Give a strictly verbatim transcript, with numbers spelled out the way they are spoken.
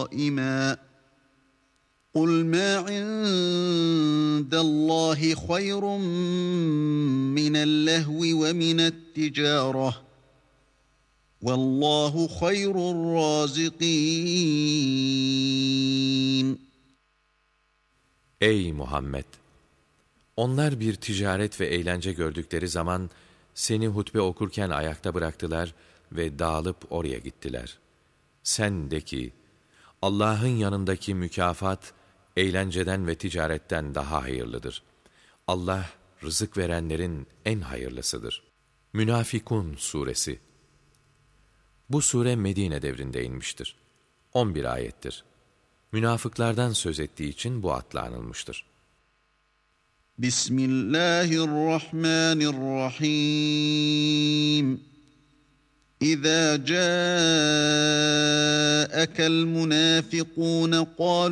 قائما قل ما عند الله خير من اللهو ومن التجارة والله خير الرازقين. Ey Muhammed! Onlar bir ticaret ve eğlence gördükleri zaman seni hutbe okurken ayakta bıraktılar ve dağılıp oraya gittiler. Sen de ki, Allah'ın yanındaki mükafat, eğlenceden ve ticaretten daha hayırlıdır. Allah, rızık verenlerin en hayırlısıdır. Münafikun Suresi. Bu sure Medine devrinde inmiştir. on bir ayettir. Münafıklardan söz ettiği için bu adla anılmıştır. Bismillahirrahmanirrahim. İzâ câekel münâfikûne